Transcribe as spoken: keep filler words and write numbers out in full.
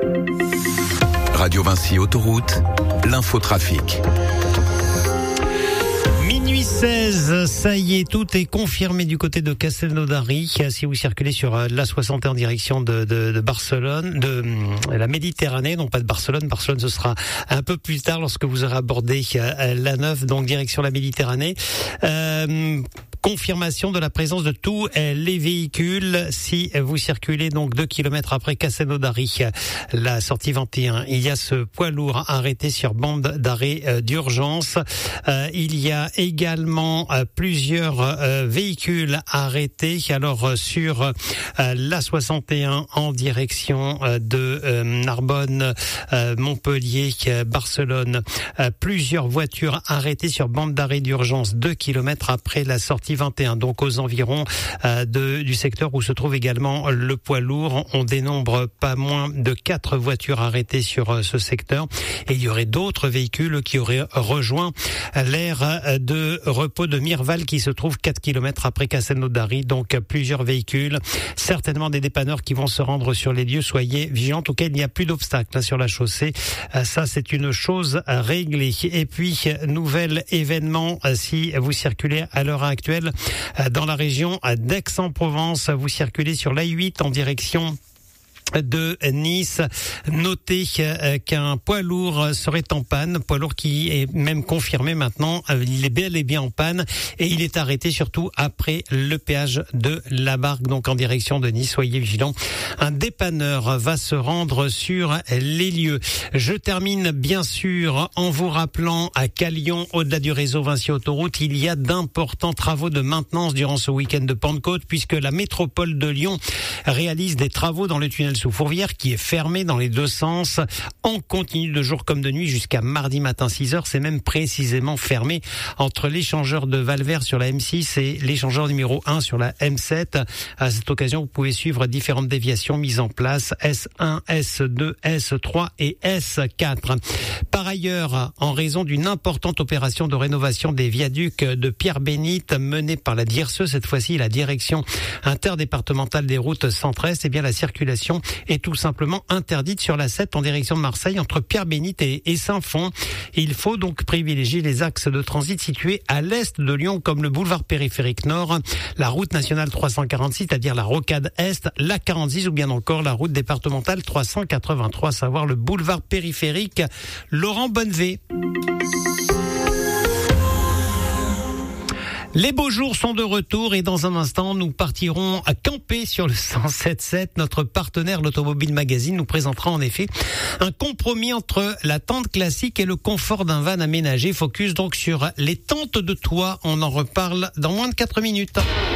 Radio Vinci Autoroute, l'infotrafic. Minuit seize, ça y est, tout est confirmé du côté de Castelnaudary. Si vous circulez sur l'A soixante et un en direction de, de, de Barcelone, de la Méditerranée, non pas de Barcelone, Barcelone ce sera un peu plus tard lorsque vous aurez abordé l'A neuf, donc direction la Méditerranée. Euh, Confirmation de la présence de tous les véhicules si vous circulez donc deux kilomètres après Castelnaudary, la sortie vingt et un. Il y a ce poids lourd arrêté sur bande d'arrêt d'urgence. Euh, il y a également euh, plusieurs euh, véhicules arrêtés. Alors sur euh, l'A soixante et un en direction euh, de euh, Narbonne, euh, Montpellier, euh, Barcelone, euh, plusieurs voitures arrêtées sur bande d'arrêt d'urgence deux kilomètres après la sortie vingt et un, donc aux environs euh, de, du secteur où se trouve également le poids lourd. On dénombre pas moins de quatre voitures arrêtées sur euh, ce secteur et il y aurait d'autres véhicules qui auraient rejoint l'aire de repos de Mirval qui se trouve quatre kilomètres après Castelnaudary, donc plusieurs véhicules, certainement des dépanneurs qui vont se rendre sur les lieux. Soyez vigilants, en tout cas il n'y a plus d'obstacles hein, sur la chaussée, euh, ça c'est une chose réglée. Et puis nouvel événement, euh, si vous circulez à l'heure actuelle dans la région d'Aix-en-Provence, vous circulez sur l'A huit en direction de Nice. Notez qu'un poids lourd serait en panne, poids lourd qui est même confirmé maintenant, il est bel et bien en panne et il est arrêté surtout après le péage de la Barque, donc en direction de Nice. Soyez vigilants, un dépanneur va se rendre sur les lieux. Je termine bien sûr en vous rappelant à qu'à Lyon, au-delà du réseau Vinci Autoroute, il y a d'importants travaux de maintenance durant ce week-end de Pentecôte, puisque la métropole de Lyon réalise des travaux dans le tunnel sous Fourvière qui est fermé dans les deux sens en continu de jour comme de nuit jusqu'à mardi matin six heures. C'est même précisément fermé entre l'échangeur de Valvert sur la M six et l'échangeur numéro un sur la M sept. À cette occasion, vous pouvez suivre différentes déviations mises en place, S un, S deux, S trois et S quatre. Par ailleurs, en raison d'une importante opération de rénovation des viaducs de Pierre-Bénite menée par la D I R S E, cette fois-ci la direction interdépartementale des routes centre-est, eh bien la circulation est tout simplement interdite sur la sept en direction de Marseille entre Pierre-Bénite et, et Saint-Fond. Il faut donc privilégier les axes de transit situés à l'est de Lyon comme le boulevard périphérique nord, la route nationale trois cent quarante-six, c'est-à-dire la rocade est, la quarante-six ou bien encore la route départementale trois cent quatre-vingt-trois, à savoir le boulevard périphérique Laurent Bonnevet. Les beaux jours sont de retour et dans un instant, nous partirons à camper sur le cent sept sept. Notre partenaire, l'Automobile Magazine, nous présentera en effet un compromis entre la tente classique et le confort d'un van aménagé. Focus donc sur les tentes de toit. On en reparle dans moins de quatre minutes.